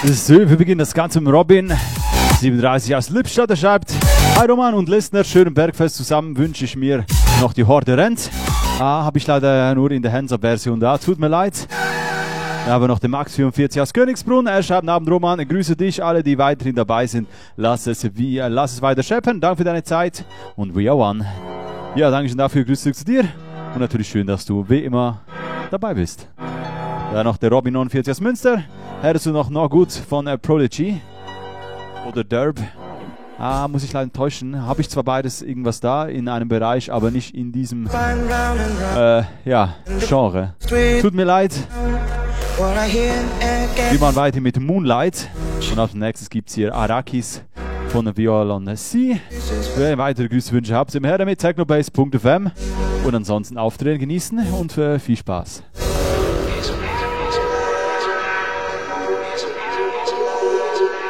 So, wir beginnen das Ganze mit Robin, 37 aus Lippstadt. Er schreibt: Hi Roman und Listener, schönen Bergfest zusammen wünsche ich mir noch die Horde rennt. Habe ich leider nur in der Hands-Up-Version da, tut mir leid. Dann haben wir noch den Max 44 aus Königsbrunn. Er schreibt: Abend Roman, grüße dich, alle die weiterhin dabei sind. Lass es weiter scheppern. Danke für deine Zeit und we are one. Ja, danke schön dafür, Grüße zu dir und natürlich schön, dass du wie immer dabei bist. Dann noch der Robin 49 aus Münster. Hörst du noch gut von Prodigy oder Derb? Muss ich leider enttäuschen. Habe ich zwar beides irgendwas da in einem Bereich, aber nicht in diesem Genre. Tut mir leid. Wir machen weiter mit Moonlight. Und als nächstes gibt es hier Arakis von Violon C. Wer weitere Grüßwünsche habt, immer her damit technobase.fm. Und ansonsten Auftreten genießen und viel Spaß.